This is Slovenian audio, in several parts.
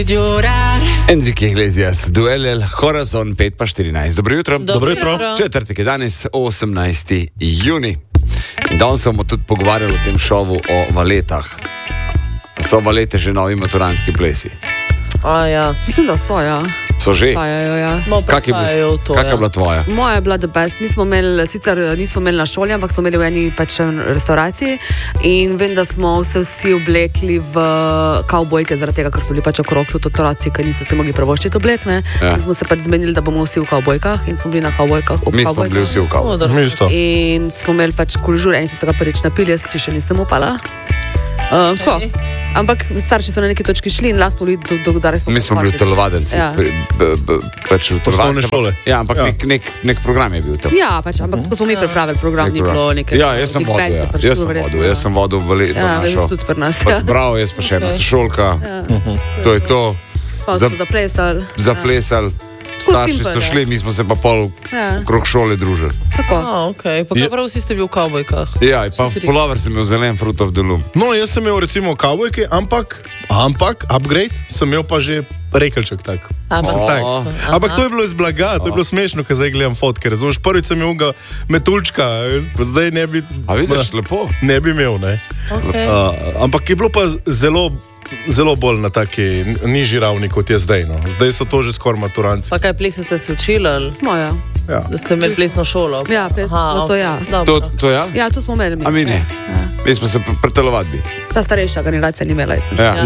Enrique Iglesias, Duel El Corazon 5:14. Dobro jutro. Dobro jutro. Četrtek je danes 18. juni. Danes se bomo tudi pogovarjali o tem šovu o valetah. So valete že novi maturanski plesi? Ja. Mislim, da so, ja. So že? Pajajo, ja. Kakšna je bila tvoja? Moja je bila the best. Mi smo imeli, sicer nismo imeli na šoli, ampak smo imeli v eni restauraciji in vem, da smo se vsi oblekli v kavbojke, zaradi tega, ker so bili okrog tudi otroci, ki niso se mogli privoščiti oblekne. Ja. In smo se zmenili, da bomo vsi v kavbojkah in smo bili na kavbojkah. Mi smo bili vsi v kavbojkah. In smo imeli kulžur, eni so se ga prvič napili, jaz si še nisem upala. Tako. Ampak starši so na neki točki šli in lastno bili do kdaj smo. Mi smo bili telovadenci. Ja. Osnovne šole. Ja, ampak nek program je bil tam. Ja, ampak ko smo mi pripravili program, ni bilo nekaj. Ja, jaz sem vodil v ja, veš, tudi pri nas. Bravo, jaz pa še ena sošolka. To je to. Pa smo Zaplesali. Starši so šli, mi smo se pa pol okrog šole družili. Tako. Okay. Pa prav vsi ste bili v kavbojkah. Ja, pa polover sem imel zelen Fruit of the Loom. No, jaz sem imel recimo kavbojke, ampak upgrade sem imel pa že rekelček tak. Ampak to je bilo iz blaga, to je bilo smešno, ko zdaj gledam fotke, razumeš? Prvič sem imel ga metuljčka, zdaj ne bi... A vidiš, lepo? Ne bi imel, ne. Okay. Ampak je bilo pa zelo bolj na taki nižji ravni, kot je zdaj. No. Zdaj so to že skoraj maturanci. Pa kaj plese ste se učili? Moja. Ja. Da ste imeli plesno šolo? Ja, plesno, to ja. To ja? Ja, to smo imeli. A mi ne? Ja. Mi smo se pretelovali. Ta starejša generacija ni imela, jaz. Ja.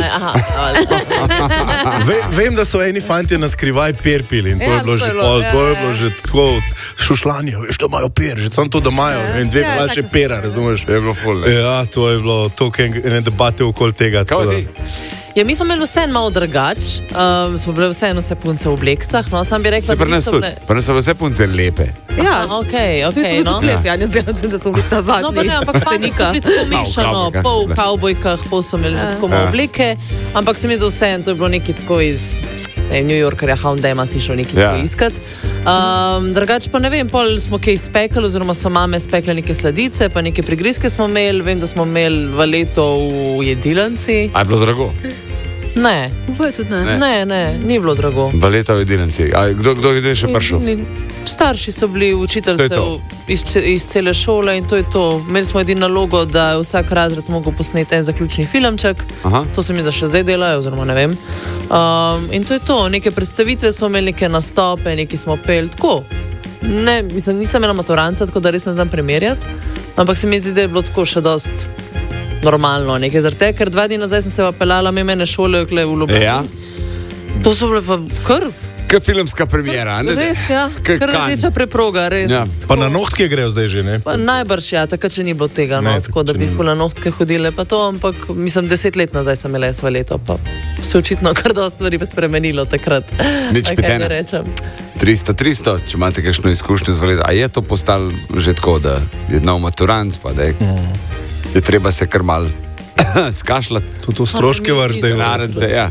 Vem, da so eni fantje na skrivaj per pili in to je bilo že pol, to je bilo že tako šušlanje, veš, da imajo per, že samo to, da imajo in dve plače pera, razumeš? Je bilo ful. Ja, to je bilo toliko ene debate okoli tega. Kaj ti? Ja, mi smo imeli vse malo drugače, smo bili vseeno vse punce v oblekcah, no, sam bi rekla, da niso bile... Pri nas so vse punce lepe. Ja, okej, no. Lepe, ja, ne zdaj, da so bili ta zadnji. No, pa ne, ampak fajn so bili tako mešano, pol v kavbojkah, pol so imeli tako malo obleke, ampak se mi zdi vseeno, to je bilo nekaj tako iz New Yorkerja, Houndema si šel nekaj tako iskat. Drugače pa ne vem, pol smo kaj spekali, oziroma so mame spekle neke sladice, pa neke prigrizke smo imeli, vem, da smo imeli valeto v jedilanci. A je bilo drago? Ne. Ne, ni bilo drago. Valeta v jedilanci. A kdo je še prišel? Starši so bili učiteljice iz cele šole in to je to. Imeli smo edino nalogo, da je vsak razred mogel posneti en zaključni filmček. Aha. To se mi da še zdaj delajo, oziroma ne vem. In to je to. Neke predstavitve smo imeli, neke nastope, neki smo peli. Tako. Ne, mislim, nisem imela maturanca, tako da res ne znam primerjati. Ampak se mi zdi, da je bilo tako še dost normalno nekaj. Zaradi, ker 2 dni nazaj sem se pa pelala mene šole v Ljubljani. Ja. To so bile pa kar... Kaj filmska premiera, ne? Res, ja. Kar rdeča preproga, res. Ja. Pa na nohtke grejo zdaj že, ne? Pa najbrž, ja, takrat še ni bilo tega, no, tako da bi na nohtke hodile pa to, ampak mislim, 10 let nazaj sem imela leto, pa se očitno kar dosti stvari spremenilo takrat. Nič pitene. 300, če imate kakšno izkušnjo z valetom, a je to postalo že tako, da je nov maturanc, pa da je treba se kar mal skašljati. Tudi v stroške vrste. Ja.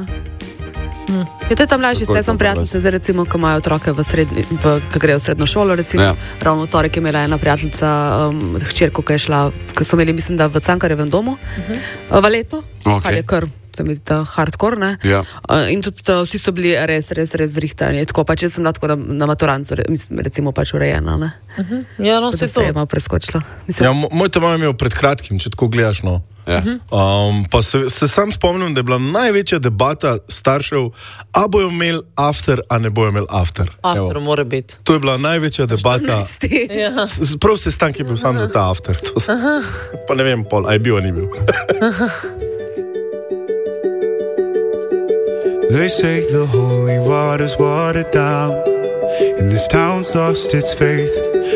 Je to tam mlajši, zdaj sem prijateljica, zdaj recimo, ko imajo otroke ko grejo v srednjo šolo, recimo, ravno v torek je imela ena prijateljica hčerko, ki je šla, ko so imeli, mislim, da v Cankarjevem domu, valeto, kar je kar, se mi zdi, hardcore, ne? Ja. In tudi vsi so bili res zrihtani, tako pač jaz sem tako na maturancu, recimo pač urejena, ne? Ja, no, se to. Se je malo preskočilo. Ja, moj ta mama je imel pred kratkim, če tako gledaš, no. Ja. Pa se sam spomnim, da je bila največja debata staršev, a bojo imeli after, a ne bojo imeli after. After mora biti. To je bila največja debata. Ja. Prav sestank je bil sam za ta after. Pa ne vem, a je bil, a ni bil. They say the holy water's watered down, and this town's lost its faith.